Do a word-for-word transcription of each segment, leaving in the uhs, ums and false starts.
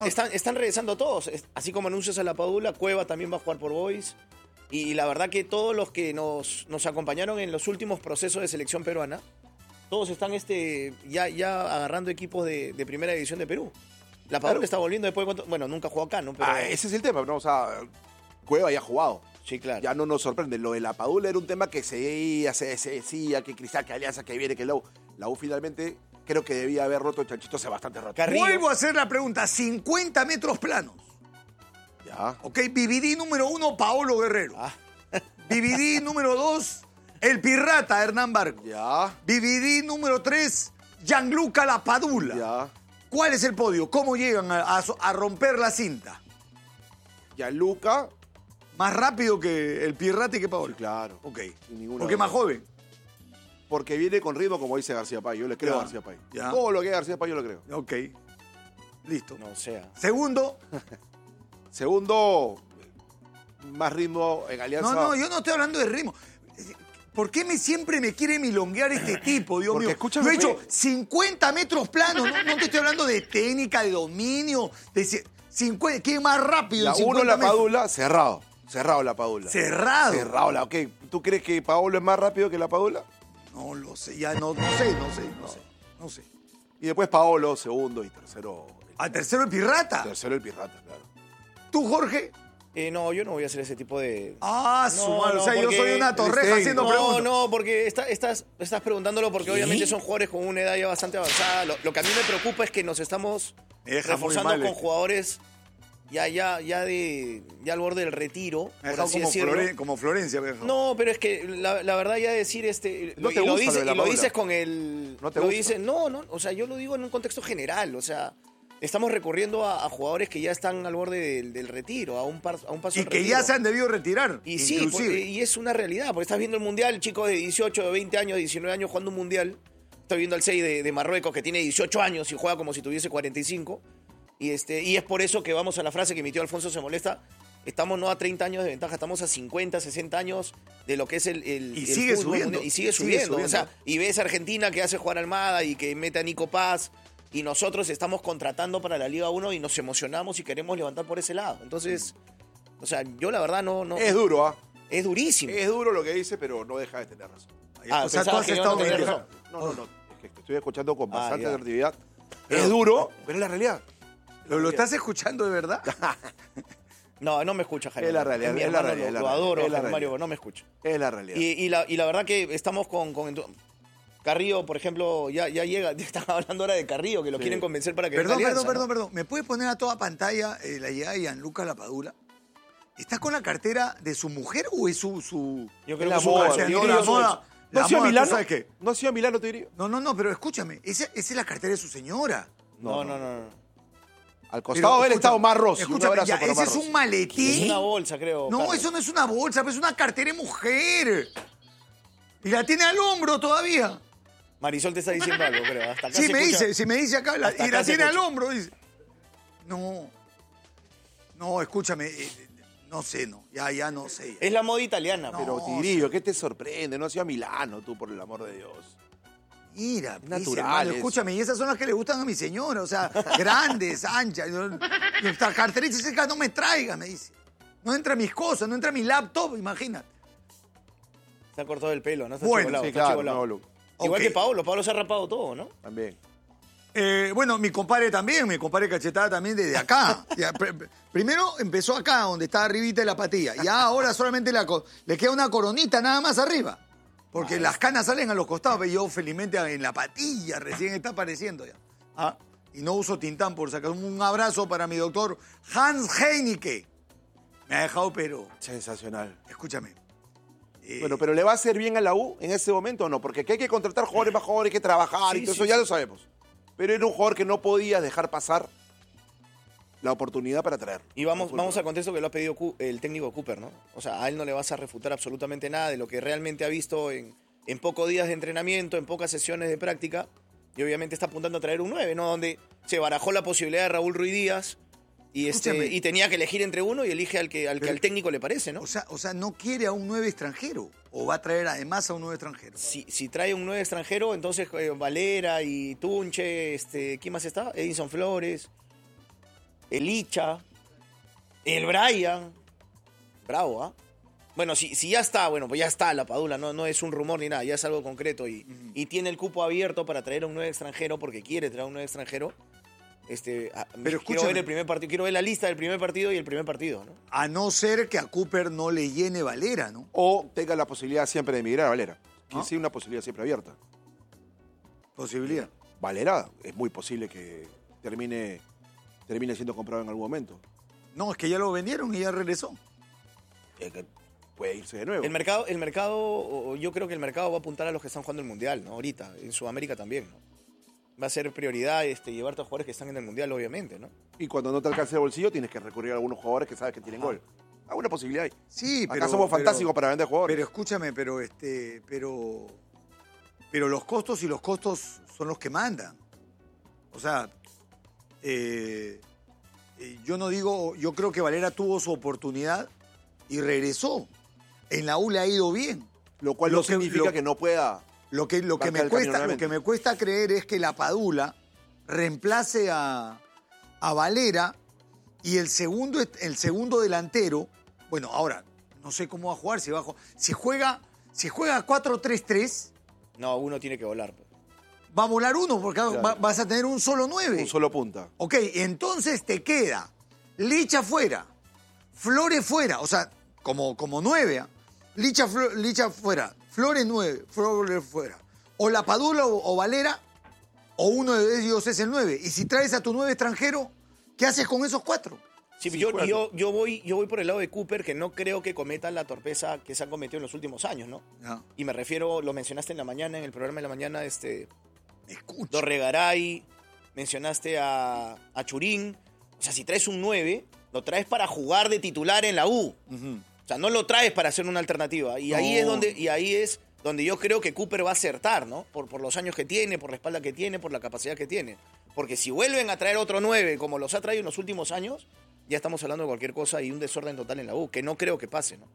Están, están regresando todos, así como anuncios a la Padula, Cueva también va a jugar por Boys. Y la verdad que todos los que nos, nos acompañaron en los últimos procesos de selección peruana, todos están este, ya, ya agarrando equipos de, de primera división de Perú. La Padula claro. está volviendo después de cuánto, bueno, nunca jugó acá, ¿no? Pero... Ah, ese es el tema, ¿no? O sea, Cueva ya ha jugado. Sí, claro. Ya no nos sorprende. Lo de la Padula era un tema que se veía, se, se decía, que Cristal, que Alianza, que viene, que la U. La U finalmente creo que debía haber roto el chanchito hace bastante rato. Carrillo. Vuelvo a hacer la pregunta, cincuenta metros planos. Ya. Ok, B B D número uno, Paolo Guerrero. Ah. B B D número dos, el pirrata Hernán Barcos. Ya. B B D número tres, Gianluca Lapadula. Ya. ¿Cuál es el podio? ¿Cómo llegan a, a, a romper la cinta? Gianluca. Más rápido que el pirrata y que Paolo. Sí, claro. Ok. ¿Por qué más joven? Porque viene con ritmo, como dice García Pay. Yo le creo ya. a García Pay. Ya. Todo lo que es García Pay yo lo creo. Ok. Listo. No sea. Segundo. Segundo, más ritmo en Alianza. No, no, yo no estoy hablando de ritmo. ¿Por qué me, siempre me quiere milonguear este tipo, Dios Porque mío? escúchame, Yo he hecho cincuenta metros planos. No, no te estoy hablando de técnica, de dominio. De cincuenta, ¿quién más rápido? La en uno, la metros? Padula, cerrado. Cerrado la Padula. Cerrado. Cerrado. La, okay. ¿Tú crees que Paolo es más rápido que la Padula? No lo sé, ya no, no sé, no sé, no sé, no sé. Y después Paolo, segundo y tercero. ¿Al tercero el pirrata? Tercero el pirrata, claro. ¿Tú, Jorge? Eh, no, yo no voy a hacer ese tipo de... Ah, su no, madre. no, O sea, yo soy una torreja haciendo no, preguntas. No, no, porque está, estás, estás preguntándolo porque ¿Qué? obviamente son jugadores con una edad ya bastante avanzada. Lo, lo que a mí me preocupa es que nos estamos reforzando con jugadores ya, ya, ya, de, ya al borde del retiro, Me por así como, decirlo. Floren, como Florencia. Me no, pero es que la, la verdad ya decir este... ¿No lo, te y lo, gusta dice, lo, y lo dices con el... ¿No te lo gusta? dice, no, no, o sea, yo lo digo en un contexto general, o sea... Estamos recurriendo a, a jugadores que ya están al borde del, del retiro, a un, par, a un paso Y del que retiro. ya se han debido retirar. Y sí, por, y es una realidad, porque estás viendo el Mundial, chicos de dieciocho, de veinte años, diecinueve años jugando un Mundial. Estoy viendo al seis de, de Marruecos que tiene dieciocho años y juega como si tuviese cuarenta y cinco. Y, este, y es por eso que vamos a la frase que emitió Alfonso Se Molesta. Estamos no a treinta años de ventaja, estamos a cincuenta, sesenta años de lo que es el, el, y el sigue fútbol subiendo. mundial. Y sigue, sigue subiendo. subiendo. O sea, y ves a Argentina que hace jugar a Almada y que mete a Nico Paz. Y nosotros estamos contratando para la Liga uno y nos emocionamos y queremos levantar por ese lado. Entonces, o sea, yo la verdad no... no es duro, ¿ah? ¿eh? Es durísimo. Es duro lo que dice, pero no deja de tener razón. Ah, o sea, tú has estado no, razón. No, no, no. Es que te estoy escuchando con bastante ah, asertividad. Pero, es duro, pero es la realidad. ¿Lo, ¿Lo estás escuchando de verdad? No, no me escucha, Jaime. Es la realidad, Es mi es la hermano, realidad, lo, es lo la adoro, realidad. Jaime Mario, pero no me escucha. Es la realidad. Y, y, la, y la verdad que estamos con... con Carrillo, por ejemplo, ya, ya llega, están hablando ahora de Carrillo, que lo Sí. quieren convencer para que Perdón, venga perdón, Alianza, perdón, ¿no? perdón. ¿Me puedes poner a toda pantalla eh, la llegada de Gianluca Lapadula? ¿Está con la cartera de su mujer o es su... su... Yo creo la que su moda, cartera- yo yo creo creo que que moda- su- ¿No la ha sido a moda, ¿tú Milano? sabes qué? ¿No ha sido a Milano, te diría? No, no, no, pero escúchame. Esa, esa es la cartera de su señora. No, no, no. no. Al costado Pero, de él estaba escúchame, más Rossi. Un Escúchame, abrazo ya, para ese Omar es Rossi. un maletín. Es una bolsa, creo. No, Carlos. eso no es una bolsa, pero es una cartera de mujer. Y la tiene al hombro todavía. Marisol te está diciendo algo, creo. Hasta acá Sí, se me escucha. dice, si me dice acá, la- Hasta y acá la se tiene al escucha. hombro, dice. No. No, escúchame. eh, no sé, no. Ya, ya no sé. Es la moda italiana. No. Pero Pero, Tigrillo, ¿qué te sorprende? No ha sido a Milano, tú, por el amor de Dios. Mira, Es pues, natural hermano, eso. escúchame, y esas son las que le gustan a mi señora, o sea, grandes, anchas. Esta característica no me traiga, me dice. No entra mis cosas, no entra mi laptop, imagínate. se ha cortado el pelo, ¿no? Está Bueno, chivolado, Sí, está claro, chivolado. no, Lu- Igual Ok. que Pablo. Pablo se ha rapado todo, ¿no? también. Eh, bueno, mi compadre también, mi compadre Cachetada también desde acá. Ya, pr- pr- primero empezó acá, donde está arribita de la patilla. Ya ahora solamente la co- le queda una coronita nada más arriba. Porque las canas salen a los costados, pero yo felizmente en la patilla recién está apareciendo ya. Ah, y no uso tintán por sacar. Un abrazo para mi doctor Hans Heineke. Me ha dejado, pero Sensacional. escúchame. eh, Bueno, pero ¿le va a hacer bien a la U en ese momento o no? Porque aquí hay que contratar jugadores más jóvenes, hay que trabajar Sí, y todo sí, eso ya sí. lo sabemos. Pero era un jugador que no podía dejar pasar la oportunidad para traer. Y vamos, vamos al contexto que lo ha pedido Cu- el técnico Cooper, ¿no? O sea, a él no le vas a refutar absolutamente nada de lo que realmente ha visto en, en pocos días de entrenamiento, en pocas sesiones de práctica. Y obviamente está apuntando a traer un nueve, ¿no? Donde se barajó la posibilidad de Raúl Ruiz Díaz y, este, Escúchame. y tenía que elegir entre uno y elige al que al, que Pero- al técnico le parece, ¿no? o, sea, o sea, no quiere a un nueve extranjero. O va a traer además a un nueve extranjero. Si, si trae un nueve extranjero, entonces eh, Valera y Tunche, este, ¿quién más está? Edison Flores. el Licha, el Brian. Bravo, ¿ah? ¿eh? Bueno, si, si ya está, bueno, pues ya está la Padula, no, no es un rumor ni nada, ya es algo concreto y, uh-huh. y tiene el cupo abierto para traer a un nuevo extranjero porque quiere traer a un nuevo extranjero. Este, a, Pero quiero ver el primer partido, quiero ver la lista del primer partido y el primer partido, ¿no? A no ser que a Cooper no le llene Valera, ¿no? O tenga la posibilidad siempre de emigrar a Valera. Que ¿Ah? sí, una posibilidad siempre abierta. ¿Posibilidad? Valera es muy posible que termine, termine siendo comprado en algún momento. No, es que ya lo vendieron y ya regresó. Es que puede irse de nuevo. El mercado, el mercado, yo creo que el mercado va a apuntar a los que están jugando el Mundial, ¿no? Ahorita, en Sudamérica también, ¿no? Va a ser prioridad este, llevarte a jugadores que están en el Mundial, obviamente, ¿no? Y cuando no te alcance el bolsillo, tienes que recurrir a algunos jugadores que sabes que tienen Ajá. gol. Alguna posibilidad hay. Sí, pero... Acá somos pero, fantásticos para vender jugadores. Pero escúchame, pero este... Pero... Pero los costos y los costos son los que mandan. O sea, eh, eh, yo no digo... Yo creo que Valera tuvo su oportunidad y regresó. En la U le ha ido bien. Lo cual lo no que, significa lo, que no pueda... Lo que, lo, que me cuesta, lo que me cuesta creer es que la Padula reemplace a, a Valera y el segundo, el segundo delantero, bueno, ahora, no sé cómo va a jugar, si, va a jugar, si juega si juega cuatro tres tres... No, uno tiene que volar. Va a volar uno porque claro. va, vas a tener un solo nueve. Un solo punta. Ok, entonces te queda Licha fuera, Flores fuera, o sea, como, como nueve, ¿eh? Licha, Licha fuera, Flores nueve, Flores fuera. O la Padula o, o Valera, o uno de ellos es el nueve. Y si traes a tu nueve extranjero, ¿qué haces con esos cuatro? Sí, sí yo, yo, yo, voy, yo voy por el lado de Cooper, que no creo que cometa la torpeza que se han cometido en los últimos años, ¿no? no. Y me refiero, lo mencionaste en la mañana, en el programa de la mañana, este... Escucha. Dorregaray, mencionaste a, a Churín. O sea, si traes un nueve, lo traes para jugar de titular en la U. Uh-huh. O sea, no lo traes para hacer una alternativa. Y, no. ahí, es donde, y ahí es donde yo creo que Cooper va a acertar, ¿no? Por, por los años que tiene, por la espalda que tiene, por la capacidad que tiene. Porque si vuelven a traer otro nueve, como los ha traído en los últimos años, ya estamos hablando de cualquier cosa y un desorden total en la U, que no creo que pase, ¿no?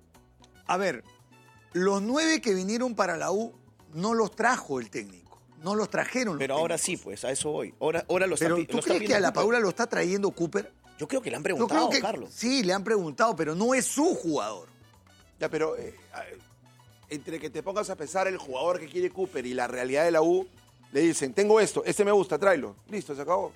A ver, los nueve que vinieron para la U no los trajo el técnico. No los trajeron los Pero técnicos. Ahora sí, pues, a eso voy. Ahora, ahora lo Pero está, ¿tú lo crees está que a la Cooper? Padula lo está trayendo Cooper? Yo creo que le han preguntado, que, Carlos. Sí, le han preguntado, pero no es su jugador. Ya, pero eh, entre que te pongas a pensar el jugador que quiere Cooper y la realidad de la U, le dicen, tengo esto, este me gusta, tráelo. Listo, se acabó.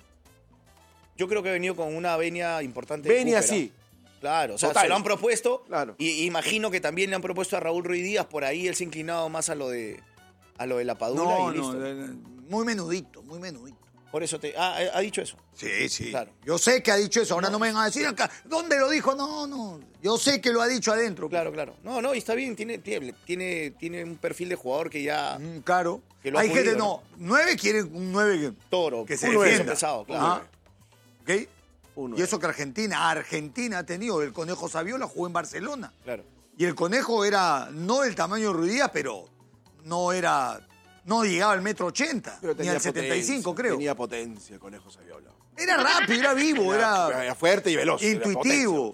Yo creo que ha venido con una venia importante. Venia así. Claro, o sea, Total. se lo han propuesto. Claro. Y imagino que también le han propuesto a Raúl Ruiz Díaz, por ahí él se ha inclinado más a lo de, a lo de la Padula no, y listo. No, muy menudito, muy menudito. Por eso te... Ah, ¿ha dicho eso? Sí, sí. Claro. Yo sé que ha dicho eso. Ahora no, no me vengan a decir acá, ¿dónde lo dijo? No, no. Yo sé que lo ha dicho adentro. Claro, claro. No, no, y está bien. Tiene, tiene, tiene, tiene un perfil de jugador que ya... Mm, claro. Que lo Hay ha pulido, gente, no. Nueve quiere un nueve que... Toro. Que se uno defienda. pesado, claro. ¿Ah? ¿Ok? Uno y eso que Argentina, Argentina ha tenido. El Conejo Saviola jugó en Barcelona. Claro. Y el Conejo era no del tamaño de Ruiz Díaz, pero no era... No llegaba al metro ochenta, ni al setenta y cinco, creo. Tenía potencia, el Conejo Saviola. Era rápido, era vivo, era, era, era fuerte y veloz. Intuitivo.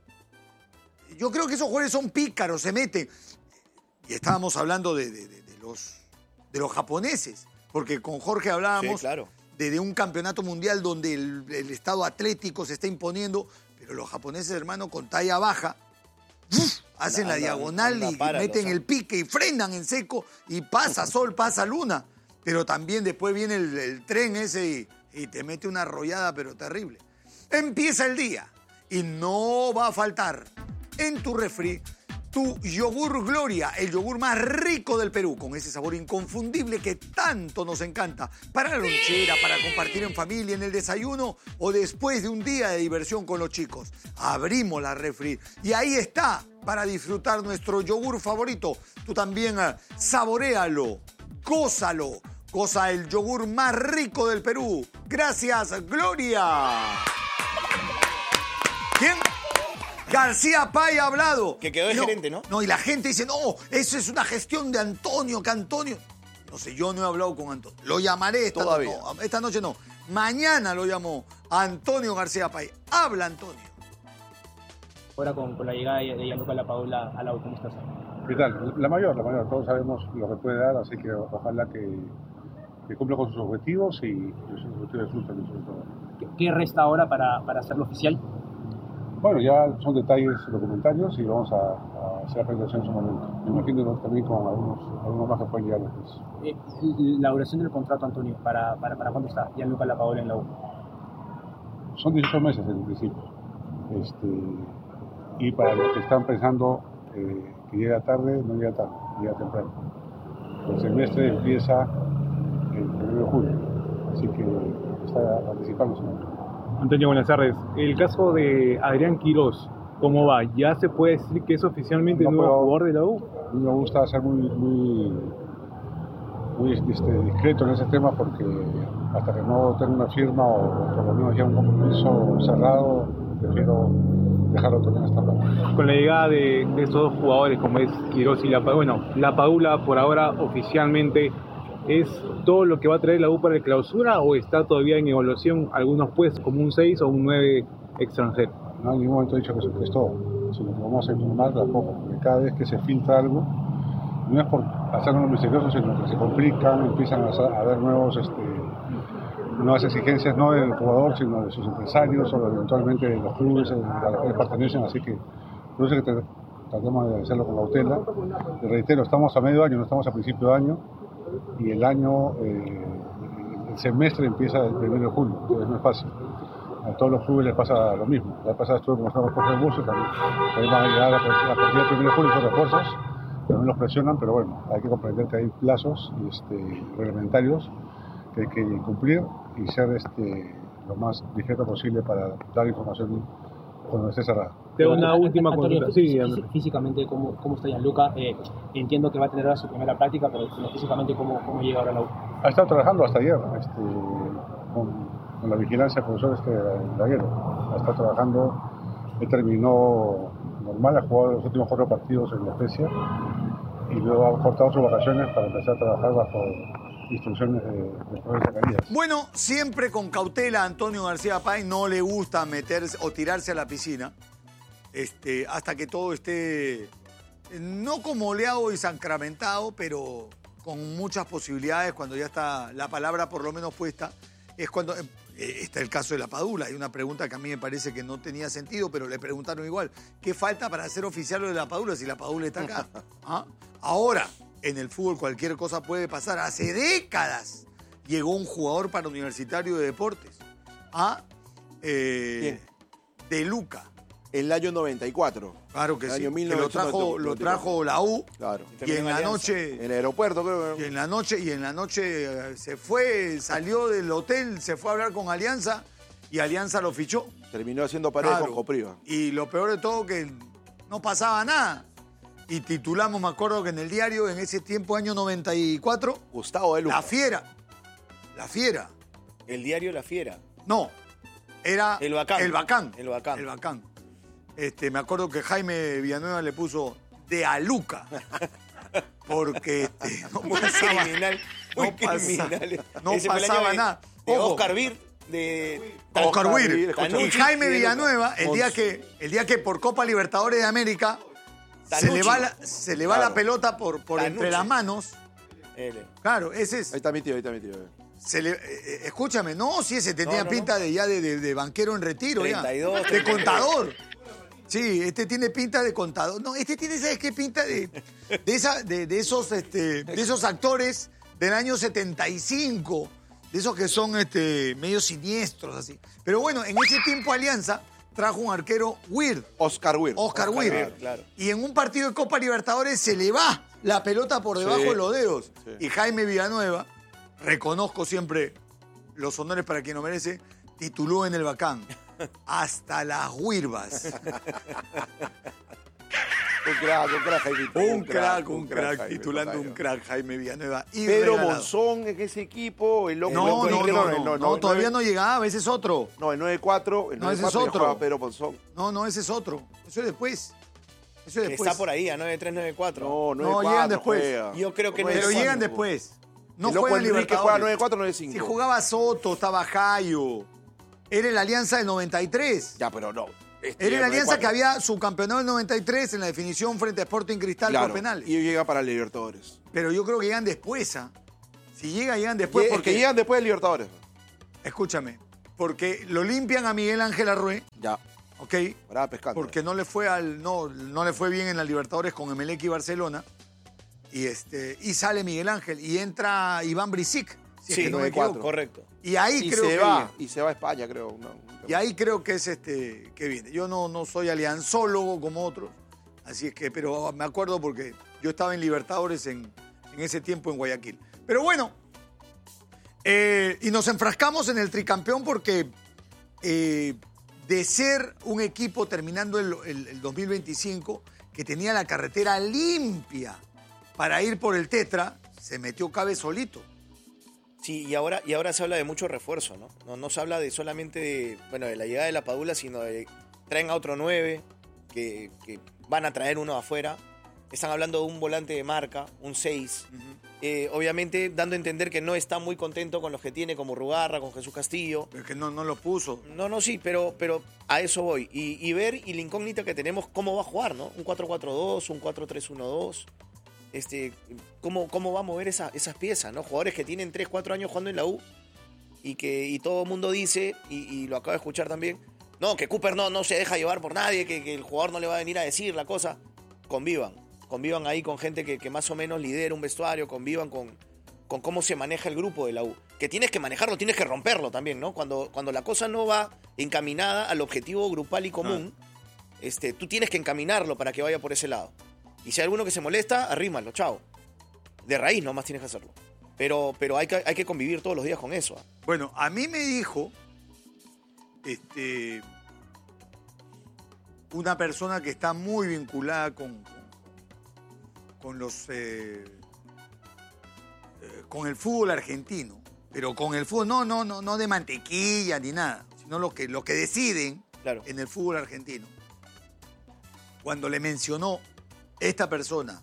Yo creo que esos jugadores son pícaros, se meten. Y estábamos hablando de, de, de, de, los, de los japoneses, porque con Jorge hablábamos sí, claro. de, de un campeonato mundial donde el, el estado atlético se está imponiendo, pero los japoneses, hermano, con talla baja, ¡uf! Hacen anda, la diagonal anda, y para, meten el pique y frenan en seco y pasa sol, pasa luna. Pero también después viene el, el tren ese y, y te mete una arrollada pero terrible. Empieza el día y no va a faltar en tu refri tu yogur Gloria, el yogur más rico del Perú, con ese sabor inconfundible que tanto nos encanta. Para la lonchera, para compartir en familia, en el desayuno o después de un día de diversión con los chicos. Abrimos la refri y ahí está para disfrutar nuestro yogur favorito. Tú también uh, saboréalo, gózalo. Goza el yogur más rico del Perú. Gracias, Gloria. ¿Quién? García Pay ha hablado. Que quedó de no, gerente, ¿no? No, y la gente dice, no, eso es una gestión de Antonio, que Antonio... No sé, yo no he hablado con Antonio. Lo llamaré esta noche. No, esta noche no. Mañana lo llamo Antonio García Pay. Habla, Antonio. Ahora con, con la llegada de Gianluca Lapadula a la U, ¿cómo estás? ¿Qué tal? La mayor, la mayor. Todos sabemos lo que puede dar, así que ojalá que, que cumpla con sus objetivos y sus objetivos resulten sobre todo. ¿Qué resta ahora para, para hacerlo oficial? Bueno, ya son detalles documentarios y vamos a, a hacer la presentación en su momento. Me imagino también con algunos, algunos más que pueden llegar después. Eh, la duración del contrato, Antonio, ¿para, para, para cuándo está Gianluca Lapadula en la U? Son dieciocho meses en principio. Este, y para los que están pensando eh, que llega tarde, no llega tarde, llega temprano. El semestre empieza el primero de julio, así que está anticipándose. Antonio, buenas tardes. El caso de Adrián Quirós, ¿cómo va? ¿Ya se puede decir que es oficialmente No el nuevo puedo- jugador de la U? A mí me gusta ser muy, muy, muy este, discreto en ese tema porque hasta que no tenga una firma o por lo menos ya un compromiso cerrado, prefiero dejarlo todavía hasta luego. Con la llegada de, de estos dos jugadores como es Quirós y Lapadula, bueno, Lapadula por ahora oficialmente ¿es todo lo que va a traer la U para el clausura o está todavía en evaluación algunos puestos como un seis o un nueve extranjero? No en ningún momento he dicho que eso es todo, sino que vamos a informar tampoco, porque cada vez que se filtra algo, no es por hacernos misteriosos, sino que se complican, empiezan a, a haber nuevos, este, nuevas exigencias, no del jugador, sino de sus empresarios o eventualmente de los clubes a los que pertenecen, así que por eso es que tra- tratamos de hacerlo con cautela. Les reitero, estamos a medio año, no estamos a principio de año, y el año, eh, el semestre empieza el primero de julio, entonces no es fácil. A todos los clubes les pasa lo mismo. La vez pasada estuve con los refuerzos de Buses, también, también van a llegar a la partida del primero de julio con refuerzos, también los presionan, pero bueno, hay que comprender que hay plazos este, reglamentarios que hay que cumplir y ser este, lo más discreto posible para dar información cuando esté cerrada. Tengo una última Antonio, consulta. Sí, fí- Andrés. físicamente, ¿cómo, cómo está Gianluca? Eh, entiendo que va a tener ahora su primera práctica, pero pero físicamente, ¿cómo, cómo llega ahora a la U? Ha estado trabajando hasta ayer este, con, con la vigilancia del profesor este, Laguero. Ha estado trabajando, él terminó normal, ha jugado los últimos cuatro partidos en la Especia y luego ha cortado sus vacaciones para empezar a trabajar bajo instrucciones de- del profesor Zacarías. Bueno, siempre con cautela, Antonio García Páez no le gusta meterse o tirarse a la piscina este, hasta que todo esté, no como oleado y sacramentado, pero con muchas posibilidades cuando ya está la palabra por lo menos puesta. Es cuando eh, está el caso de Lapadula. Hay una pregunta que a mí me parece que no tenía sentido, pero le preguntaron igual. ¿Qué falta para hacer oficial lo de Lapadula si Lapadula está acá? ¿Ah? Ahora, en el fútbol cualquier cosa puede pasar. Hace décadas llegó un jugador para Universitario de Deportes. ¿Ah? Eh, De Luca. El año noventa y cuatro. Claro que El sí. año Que lo trajo, lo trajo la U. Claro. Y en la En noche... el aeropuerto, creo Y que. en la noche, y en la noche eh, se fue, salió del hotel, se fue a hablar con Alianza y Alianza lo fichó. Terminó haciendo paredes Claro. con Copriva. Y lo peor de todo que no pasaba nada. Y titulamos, me acuerdo que en el diario, en ese tiempo, año noventa y cuatro, Gustavo de Luca. La Fiera. La Fiera. El diario La Fiera. No, era El Bacán. El Bacán. El Bacán. El Bacán. Este, me acuerdo que Jaime Villanueva le puso de Aluca. Porque este, no Muy pasaba, criminal. Muy no pasa- criminal. no Ese fue el pasaba año de- nada. De Ojo. Oscar Bir, de Oscar Oscar Weir. Weir, Y escucha. Jaime y de Villanueva, Luca. el día, que, el día que por Copa Libertadores de América se Tanucci. le va la, se le va Claro. la pelota por, por entre Tanucci. las manos. Él. Claro, ese es. Ahí está mi tío, ahí está mi tío. Se le, eh, eh, escúchame, no, si ese tenía No, no, pinta de ya de, de- de banquero en retiro, ya. treinta y dos, De treinta y tres. contador. Sí, este tiene pinta de contador. No, este tiene, ¿sabes qué? Pinta de, de, esa, de, de esos, este, de esos actores del año setenta y cinco, de esos que son este, medio siniestros, así. Pero bueno, en ese tiempo Alianza trajo un arquero weird, Oscar Weir. Oscar, Oscar Weir. Weir, claro. Y en un partido de Copa Libertadores se le va la pelota por debajo Sí, de los dedos. sí. Y Jaime Villanueva, reconozco siempre los honores para quien lo merece, tituló en el Bacán. Hasta las huirvas. Un crack, un crack, Jaimito. Un crack, un crack, Jaime, titulando total. un crack, Jaime Villanueva. Y Pedro regalado. Monzón en ese equipo, el loco. No, el no, loco- no, no, no, todavía no llegaba, ese es otro. No, el nueve cuatro, el No, nueve ese es cuatro otro. jugaba Pedro Monzón. No, no, ese es otro. Eso es después. Eso es Que después. está por ahí, a nueve tres nueve cuatro. No, nueve cuatro. llegan después. juega. Yo creo que ¿Cómo no Pero es? es llegan cuatro. después. No El loco juegan Enrique Libertadores. juega nueve cuatro, nueve cinco. Si jugaba Soto, estaba Jayo. Era la Alianza del noventa y tres. Ya, pero no. Este Era la ya Alianza nueve cuatro. que había subcampeonado en el noventa y tres en la definición frente a Sporting Cristal Claro, por penales. y llega para Libertadores. Pero yo creo que llegan después, ¿ah? Si llega, llegan después Y es porque... que llegan después de Libertadores. Escúchame, porque lo limpian a Miguel Ángel Arrué, Ya, ¿ok? paraba pescando. Porque no le fue al no, no le fue bien en la Libertadores con Emelec y Barcelona. Y este y sale Miguel Ángel y entra Iván Brisic. Si es Sí, que no me nueve cuatro. equivoco. correcto. Y ahí y creo se que va, y se va a España, creo. No, y ahí creo que es este que viene. Yo no, no soy alianzólogo como otros, así es que, pero me acuerdo porque yo estaba en Libertadores en, en ese tiempo en Guayaquil. Pero bueno, eh, y nos enfrascamos en el tricampeón porque eh, de ser un equipo terminando el, el- el dos mil veinticinco que tenía la carretera limpia para ir por el Tetra, se metió Cabe solito. Sí, y ahora, y ahora se habla de mucho refuerzo, ¿no? ¿no? No se habla de solamente de, bueno, de la llegada de la Padula, sino de traen a otro nueve, que, que van a traer uno afuera. Están hablando de un volante de marca, un seis. Eh, obviamente dando a entender que no está muy contento con los que tiene, como Rugarra, con Jesús Castillo. Es que no, no lo puso. No, no, sí, pero, pero a eso voy. Y, y ver y la incógnita que tenemos, cómo va a jugar, ¿no? Un cuatro cuatro dos, un cuatro tres uno dos. Este, cómo, cómo va a mover esa- esas piezas, ¿no? Jugadores que tienen tres, cuatro años jugando en la U y que y todo el mundo dice, y, y lo acabo de escuchar también, no, que Cooper no, no se deja llevar por nadie, que, que el jugador no le va a venir a decir la cosa. Convivan, convivan ahí con gente que, que más o menos lidera un vestuario, convivan con, con cómo se maneja el grupo de la U. Que tienes que manejarlo, tienes que romperlo también, ¿no? Cuando, cuando la cosa no va encaminada al objetivo grupal y común, este, tú tienes que encaminarlo para que vaya por ese lado. Y si hay alguno que se molesta, arrímalo, chao. De raíz nomás tienes que hacerlo. Pero, pero hay, que, hay que convivir todos los días con eso. ¿ah? Bueno, a mí me dijo este, una persona que está muy vinculada con, con, con los eh, eh, con el fútbol argentino, pero con el fútbol no, no, no, no de mantequilla ni nada, sino los que, los que deciden Claro. en el fútbol argentino. Cuando le mencionó esta persona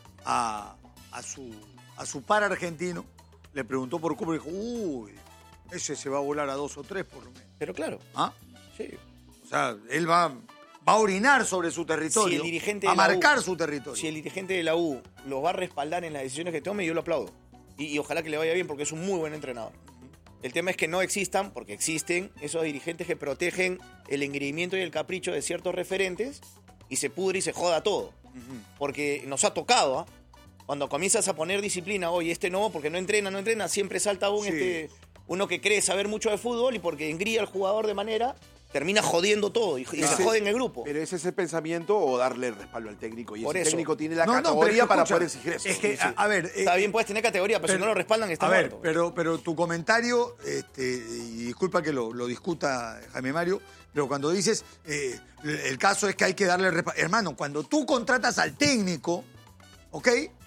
a, a su a su par argentino, le preguntó por Cooper y dijo, uy, ese se va a volar a dos o tres por lo menos. Pero claro, ¿Ah? sí. O sea, él va, va a orinar sobre su territorio, Si el dirigente a de la marcar U, su territorio. Si el dirigente de la U los va a respaldar en las decisiones que tome, yo lo aplaudo. Y, y ojalá que le vaya bien porque es un muy buen entrenador. El tema es que no existan, porque existen esos dirigentes que protegen el engreimiento y el capricho de ciertos referentes y se pudre y se joda todo. Porque nos ha tocado, ¿ah? Cuando comienzas a poner disciplina, oye, este no, porque no entrena, no entrena, siempre salta un, Sí. este, uno que cree saber mucho de fútbol y porque engría al jugador de manera, termina jodiendo todo y, y Ese- se jode en el grupo. Pero ese es el pensamiento o darle el respaldo al técnico. Y Por ese eso. técnico tiene la No, no, pero categoría es que, para escucha, poder exigir eso. Es que, Sí, sí. a, a ver... Está eh, bien, puedes tener categoría, pero, si no lo respaldan, está a ver, muerto. pero, pero tu comentario, este, y disculpa que lo, lo discuta Jaime Mario, pero cuando dices, eh, el caso es que hay que darle... respa- Hermano, cuando tú contratas al técnico, ¿ok?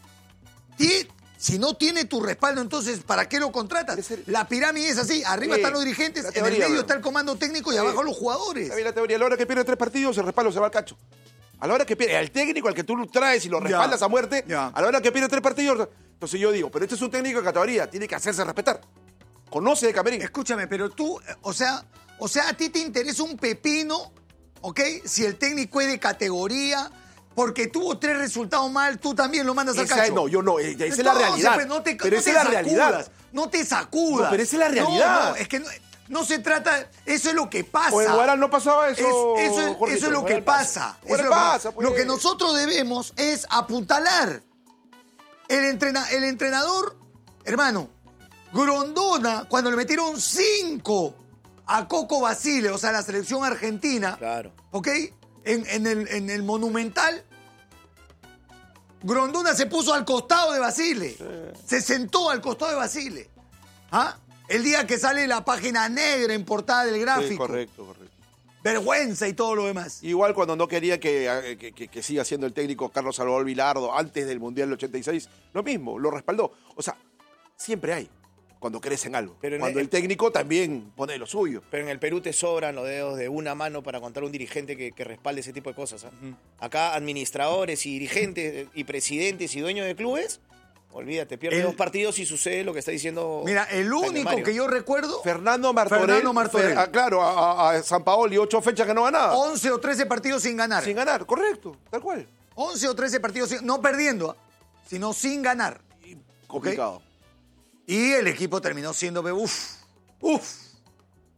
Ti- si no tiene tu respaldo, entonces, ¿para qué lo contratas? Ese- La pirámide es así, arriba Sí, están los dirigentes, la en el teoría, medio bro. está el comando técnico y Sí. abajo los jugadores. Está bien la teoría. A la hora que pierde tres partidos, el respaldo se va al cacho. A la hora que pierde, al técnico al que tú lo traes y lo Ya. respaldas a muerte, Ya. a la hora que pierde tres partidos, entonces yo digo, pero este es un técnico de categoría, tiene que hacerse respetar. Conoce de camerín. Escúchame, pero tú, eh, o sea, o sea, a ti te interesa un pepino, ¿ok? Si el técnico es de categoría, porque tuvo tres resultados mal, tú también lo mandas al Esa- cacho. no, yo no, eh, esa es la Entonces, realidad. pues, no te, pero no esa te es la sacudas, realidad. No te sacudas. No, pero esa es la No, realidad. No, es que no, no se trata, eso es lo que pasa. O en Guaral no pasaba eso. Es- eso, es, Jorgito. eso es lo que Guaral pasa. Guaral Eso es lo que pasa, pues. Lo que nosotros debemos es apuntalar. El, entrena, el entrenador, hermano, Grondona, cuando le metieron cinco a Coco Basile, o sea, la selección argentina, Claro. ¿ok? En, en el, en el Monumental, Grondona se puso al costado de Basile. Se sentó al costado de Basile. ¿Ah? El día que sale la página negra en portada del gráfico. Sí, correcto, correcto. Vergüenza y todo lo demás. Igual cuando no quería que, que, que- que siga siendo el técnico Carlos Salvador Vilardo antes del Mundial del ochenta y seis, lo mismo, lo respaldó. O sea, siempre hay cuando crees en algo. Pero en cuando el- el técnico también pone lo suyo. Pero en el Perú te sobran los dedos de una mano para contar un dirigente que, que respalde ese tipo de cosas. ¿ah? Acá administradores y dirigentes eh, y presidentes y dueños de clubes, olvídate, pierde El- dos partidos y sucede lo que está diciendo. Mira, el Jaime único Mario. que yo recuerdo, Fernando Martorell. Fernando Martorell. fue, ah, claro, a, a- a San Paoli, ocho fechas que no ganaba. once o trece partidos sin ganar. Sin ganar, correcto, tal cual. once o trece partidos, sin- no perdiendo, ¿ah? sino sin ganar. Complicado. Y el equipo terminó siendo, uff, uff.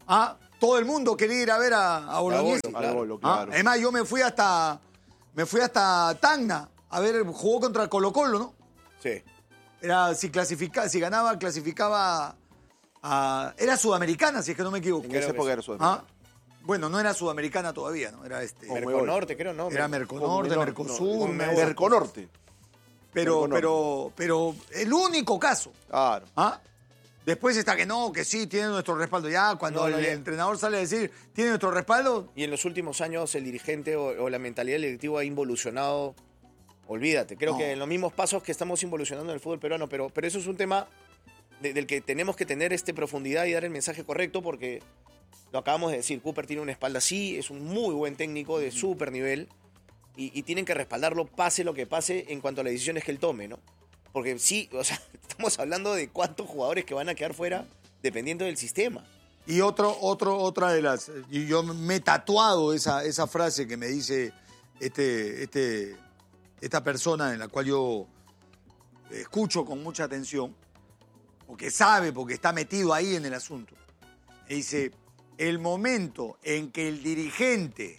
¿Ah? Todo el mundo quería ir a ver a, a Bolognesi. Bolo, Al Bolo, ¿Ah? claro. Además, yo me fui hasta me fui hasta Tacna a ver, jugó contra el Colo-Colo, ¿no? Sí. Era, si clasificaba, si ganaba, clasificaba a... Era sudamericana, si es que no me equivoco. En esa Creo que época sí. era Sudamericana. ¿Ah? Bueno, no era sudamericana todavía, ¿no? Era este... Merconorte, creo, ¿no? Era Mer- Merconorte, Conmenor- Mercosur, no, una- Merconorte. pero, Merconorte. pero, pero el único caso. Claro. ¿Ah? Después está que no, que sí, tiene nuestro respaldo. Ya, cuando No, no, el ya. entrenador sale a decir, tiene nuestro respaldo, Y en los últimos años el dirigente o, o la mentalidad del directivo ha involucionado. Olvídate, creo No. que en los mismos pasos que estamos involucionando en el fútbol peruano, pero, pero eso es un tema de- del que tenemos que tener este profundidad y dar el mensaje correcto porque lo acabamos de decir, Cooper tiene una espalda así, es un muy buen técnico de súper nivel y, y tienen que respaldarlo pase lo que pase en cuanto a las decisiones que él tome, ¿no? Porque sí, o sea, estamos hablando de cuántos jugadores que van a quedar fuera dependiendo del sistema. y otro, otro, otra de las... Y yo me he tatuado esa, esa frase que me dice este, este, esta persona en la cual yo escucho con mucha atención, porque sabe, porque está metido ahí en el asunto. Me dice, el momento en que el dirigente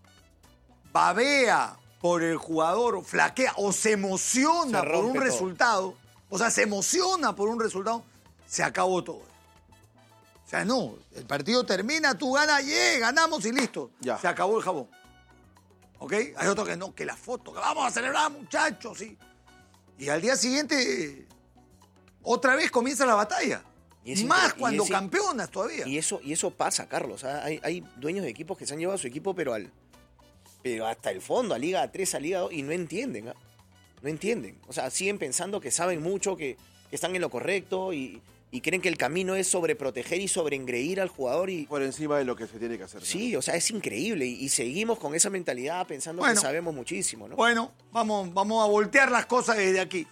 babea por el jugador, flaquea o se emociona Se por un rompe todo. resultado, o sea, se emociona por un resultado, se acabó todo. O sea, no, el partido termina, tú ganas, yeah, ganamos y listo. Ya. Se acabó el jabón. ¿Ok? Hay otro que no, que la foto, que vamos a celebrar, muchachos, sí. Y al día siguiente, otra vez comienza la batalla. Y es Más incre- y cuando es- campeonas todavía. Y eso, y eso pasa, Carlos. ¿ah? Hay, hay dueños de equipos que se han llevado a su equipo, pero al pero hasta el fondo, a Liga tres, a Liga dos, y no entienden. ¿ah? No entienden. O sea, siguen pensando que saben mucho, que, que están en lo correcto y, y creen que el camino es sobreproteger y sobreengreír al jugador. Y Por encima de lo que se tiene que hacer. sí, o sea, es increíble. Y, y seguimos con esa mentalidad pensando Bueno. que sabemos muchísimo, ¿no? Bueno, vamos, vamos a voltear las cosas desde aquí.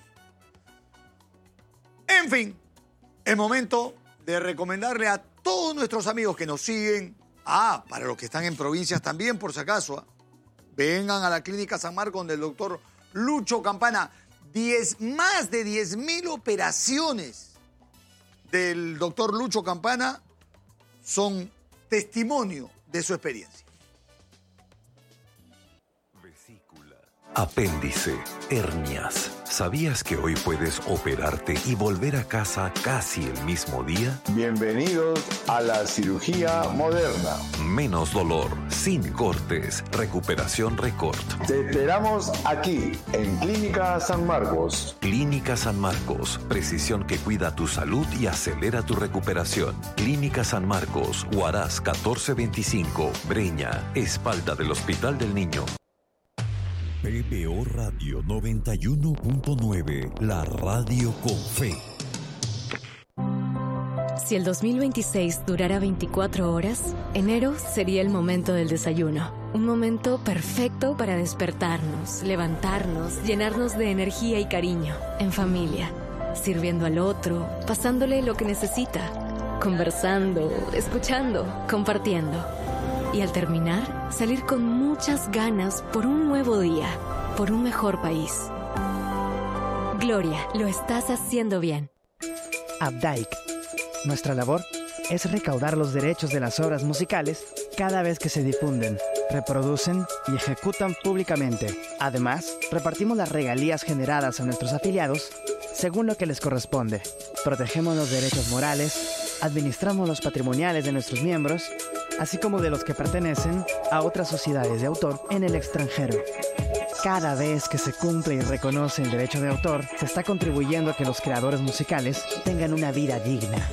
En fin, es momento de recomendarle a todos nuestros amigos que nos siguen, ah, para los que están en provincias también, por si acaso, ah, vengan a la Clínica San Marcos del doctor Lucho Campana. Diez, más de diez mil operaciones del doctor Lucho Campana son testimonio de su experiencia. Apéndice, hernias. ¿Sabías que hoy puedes operarte y volver a casa casi el mismo día? Bienvenidos a la cirugía moderna. Menos dolor, sin cortes, recuperación récord. Te esperamos aquí, en Clínica San Marcos. Clínica San Marcos, precisión que cuida tu salud y acelera tu recuperación. Clínica San Marcos, Huaraz catorce veinticinco, Breña, espalda del Hospital del Niño. P B O Radio noventa y uno punto nueve, la radio con fe. Si el dos mil veintiséis durara veinticuatro horas, enero sería el momento del desayuno. Un momento perfecto para despertarnos, levantarnos, llenarnos de energía y cariño, en familia, sirviendo al otro, pasándole lo que necesita, conversando, escuchando, compartiendo. Y al terminar, salir con muchas ganas por un nuevo día, por un mejor país. Gloria, lo estás haciendo bien. Updike. Nuestra labor es recaudar los derechos de las obras musicales cada vez que se difunden, reproducen y ejecutan públicamente. Además, repartimos las regalías generadas a nuestros afiliados según lo que les corresponde. Protegemos los derechos morales, administramos los patrimoniales de nuestros miembros, así como de los que pertenecen a otras sociedades de autor en el extranjero. Cada vez que se cumple y reconoce el derecho de autor, se está contribuyendo a que los creadores musicales tengan una vida digna.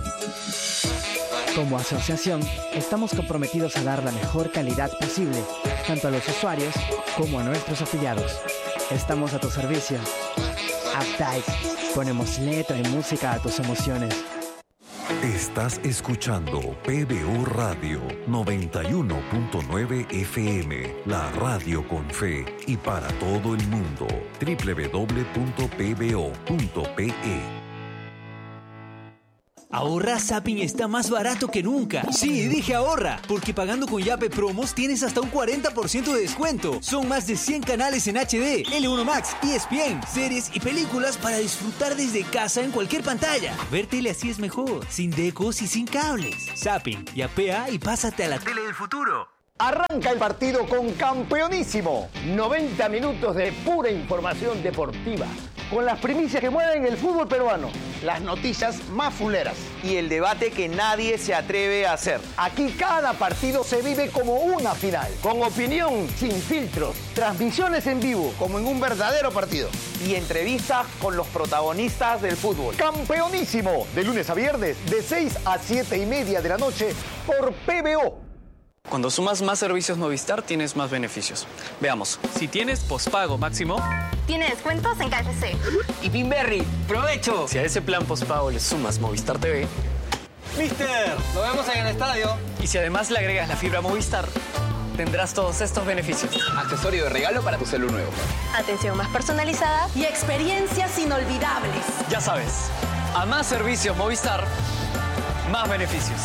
Como asociación, estamos comprometidos a dar la mejor calidad posible, tanto a los usuarios como a nuestros afiliados. Estamos a tu servicio. Updike. Ponemos letra y música a tus emociones. Estás escuchando P B O Radio noventa y uno punto nueve F M, la radio con fe y para todo el mundo. doble u doble u doble u punto p b o punto p e. Ahorra, Zapping está más barato que nunca. Sí, dije ahorra, porque pagando con Yape Promos tienes hasta un cuarenta por ciento de descuento. Son más de cien canales en H D, L uno Max, E S P N, series y películas para disfrutar desde casa en cualquier pantalla. Ver tele así es mejor, sin decos y sin cables. Zapping, yapea y pásate a la tele del futuro. Arranca el partido con Campeonísimo. noventa minutos de pura información deportiva. Con las primicias que mueven el fútbol peruano. Las noticias más fuleras. Y el debate que nadie se atreve a hacer. Aquí cada partido se vive como una final. Con opinión, sin filtros. Transmisiones en vivo, como en un verdadero partido. Y entrevistas con los protagonistas del fútbol. Campeonísimo. De lunes a viernes, de seis a siete y media de la noche, por P B O. Cuando sumas más servicios Movistar, tienes más beneficios. Veamos, si tienes pospago máximo... Tiene descuentos en K F C. Y Pinberry, ¡provecho! Si a ese plan pospago le sumas Movistar T V... ¡Mister! ¡Lo vemos en el estadio! Y si además le agregas la fibra Movistar, tendrás todos estos beneficios. Accesorio de regalo para tu celu nuevo. Atención más personalizada y experiencias inolvidables. Ya sabes, a más servicios Movistar, más beneficios.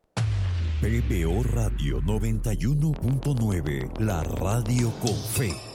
P B O Radio noventa y uno punto nueve, la radio con fe.